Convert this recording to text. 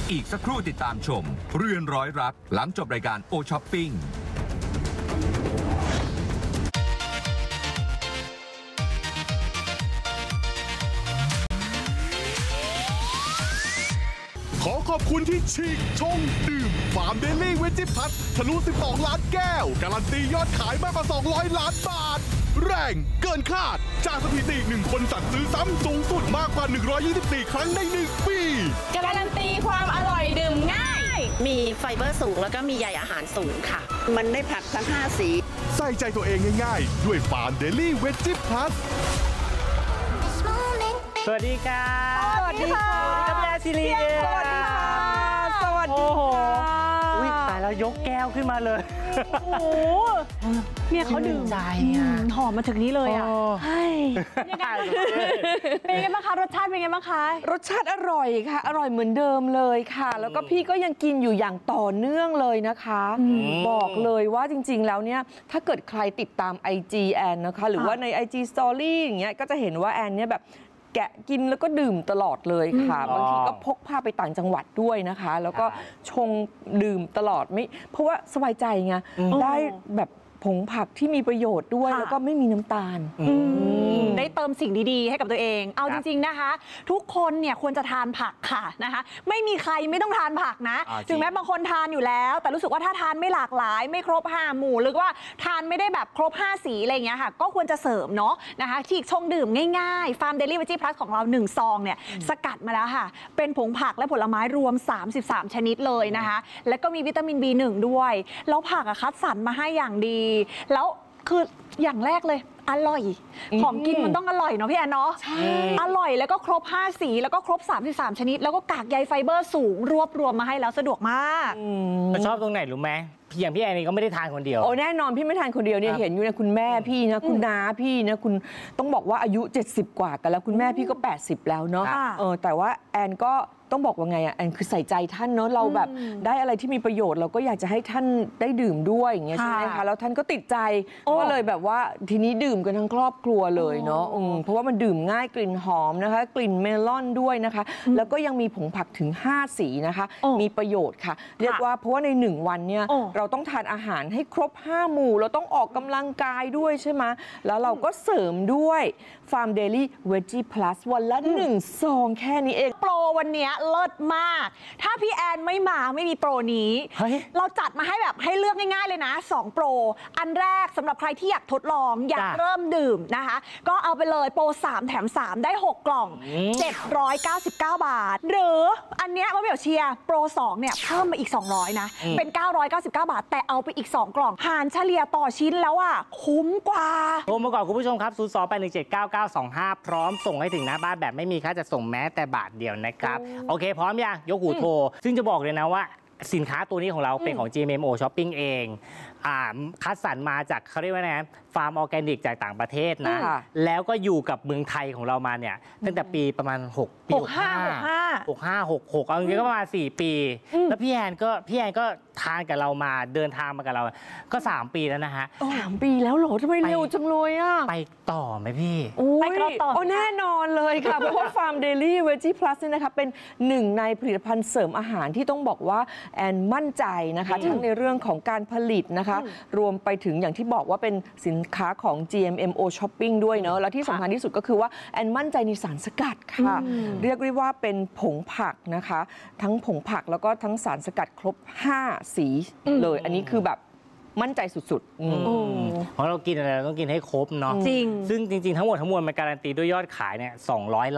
อีกสักครู่ติดตามชมเรือนร้อยรักหลังจบรายการโอช้อปปิ้งขอขอบคุณที่ฉีกชงดื่มฟาร์มเดลี่เวจิพัททะลุ12 ล้านแก้วการันตียอดขายมากกว่า200 ล้านบาทแรงเกินคาดจากสถิติ1 คนสั่งซื้อซ้ำสูงสุดมากกว่า124 ครั้งใน1 ปีการันตีความอร่อยดื่มง่ายมีไฟเบอร์สูงแล้วก็มีใยอาหารสูงค่ะมันได้ผักทั้ง5สีใส่ใจตัวเองง่ายๆด้วยฟาร์มเดลี่เวจิพัทสวัสดีครับสวัสดีค่ะสวัสดีครับแม่ซิลีสวัสดีค่ะสวัสดีค่ะอุ้ยตายแล้วยกแก้วขึ้นมาเลยโอ้โหเนี่ยเขาดื่มใจหอมมาถึงนี้เลยอ่ะใช่ยังไงเป็นไงบ้างคะรสชาติเป็นไงบ้างคะรสชาติอร่อยค่ะอร่อยเหมือนเดิมเลยค่ะแล้วก็พี่ก็ยังกินอยู่อย่างต่อเนื่องเลยนะคะบอกเลยว่าจริงๆแล้วเนี่ยถ้าเกิดใครติดตาม IG แอนนะคะหรือว่าใน IG Story อย่างเงี้ยก็จะเห็นว่าแอนเนี่ยแบบแกะกินแล้วก็ดื่มตลอดเลยค่ะบางทีก็พกพาไปต่างจังหวัดด้วยนะคะแล้วก็ชงดื่มตลอดไม่เพราะว่าสบายใจไงได้แบบผงผักที่มีประโยชน์ด้วยแล้วก็ไม่มีน้ำตาลได้เติมสิ่งดีๆให้กับตัวเองเอาจริงๆนะคะทุกคนเนี่ยควรจะทานผักค่ะนะคะไม่มีใครไม่ต้องทานผักนะถึงแม้บางคนทานอยู่แล้วแต่รู้สึกว่าถ้าทานไม่หลากหลายไม่ครบ5 หมู่หรือว่าทานไม่ได้แบบครบ5 สีอะไรอย่างเงี้ยค่ะก็ควรจะเสริมเนาะนะคะฉีกชงดื่มง่ายๆฟาร์มเดลี่เวจี้พลัสของเรา1 ซองเนี่ยสกัดมาแล้วค่ะเป็นผงผักและผลไม้รวม33 ชนิดเลยนะคะแล้วก็มีวิตามิน B1 ด้วยแล้วผักคัดสรรมาให้อย่างดีแล้วคืออย่างแรกเลยอร่อยของกินมันต้องอร่อยเนาะพี่แอนเนาะอร่อยแล้วก็ครบ5 สีแล้วก็ครบ33 ชนิดแล้วก็กากใยไฟเบอร์สูงรวบรวมมาให้แล้วสะดวกมากชอบตรงไหนรู้ไหมอย่างพี่แอนนี่ก็ไม่ได้ทานคนเดียวโอ้แน่นอนพี่ไม่ทานคนเดียวเนี่ยเห็นอยู่นะคุณแม่พี่นะคุณน้าพี่นะคุณต้องบอกว่าอายุ70 กว่ากันแล้วคุณแม่พี่ก็80แล้วเนาะแต่ว่าแอนก็ต้องบอกว่าไงอ่ะแอนคือใส่ใจท่านเนาะเราแบบได้อะไรที่มีประโยชน์เราก็อยากจะให้ท่านได้ดื่มด้วยอย่างเงี้ยใช่ไหมคะแล้วท่านก็ติดใจก็เลยแบบว่าทีนี้ดื่มกันทั้งครอบครัวเลยเนาะเพราะว่ามันดื่มง่ายกลิ่นหอมนะคะกลิ่นเมลอนด้วยนะคะแล้วก็ยังมีผงผักถึง5 สีนะคะมีประโยชน์ค่ะเรียกว่าเพราะว่าใน1 วันเนี่ยเราต้องทานอาหารให้ครบ5 หมู่เราต้องออกกำลังกายด้วยใช่ไหมแล้วเราก็เสริมด้วยฟาร์มเดลี่เวจี้พลัสวันละ1 ซองแค่นี้เองโปรวันนี้เลิศมากถ้าพี่แอนไม่มาไม่มีโปรนี้เราจัดมาให้แบบให้เลือกง่ายๆเลยนะ2 โปรอันแรกสำหรับใครที่อยากทดลองอยากเริ่มดื่มนะคะก็เอาไปเลยโปร3 แถม 3ได้6 กล่อง799 บาทหรืออันเนี้ยมะเหมี่ยวเชียร์โปร2เนี่ยเพิ่มมาอีก200นะเป็น999 บาทแต่เอาไปอีก2 กล่องหารเฉลี่ยต่อชิ้นแล้วอ่ะคุ้มกว่าโทรมาก่อนคุณผู้ชมครับ02-817-9925พร้อมส่งให้ถึงหน้าบ้านแบบไม่มีค่าจัดส่งแม้แต่บาทเดียวนะครับโอเคพร้อมยังยกหูโทรซึ่งจะบอกเลยนะว่าสินค้าตัวนี้ของเราเป็นของ GMMO Shopping เองคัดสรรมาจากเขาเรียกว่าไงฟาร์มออร์แกนิกจากต่างประเทศนะแล้วก็อยู่กับเมืองไทยของเรามาเนี่ยตั้งแต่ปีประมาณ6 ปี65 66เอาจริงๆก็ประมาณ4 ปีแล้วพี่แอนก็ทานกับเรามาเดินทางมากับเราก็3 ปีแล้วนะฮะ 3 ปีแล้วเหรอทำไมเร็วจังเลยอ่ะไปต่อไหมพี่ไปต่อแน่นอนเลยค่ะเพราะว่าฟาร์มเดลี่เวจี้พลัสเนี่ยนะคะเป็น1 ในผลิตภัณฑ์เสริมอาหารที่ต้องบอกว่าแอนมั่นใจนะคะทั้งในเรื่องของการผลิตนะคะรวมไปถึงอย่างที่บอกว่าเป็นสินค้าของ GMMO Shopping ด้วยเนาะแล้วที่สำคัญที่สุดก็คือว่าแอนมั่นใจในสารสกัดค่ะเรียกได้ว่าเป็นผงผักนะคะทั้งผงผักแล้วก็ทั้งสารสกัดครบ5 สีเลยอันนี้คือแบบมั่นใจสุดๆเพราะเรากินอะไรต้องกินให้ครบเนาะจริงซึ่งจริงๆทั้งหมดทั้งมวลมันการันตีด้วยยอดขายเนี่ย200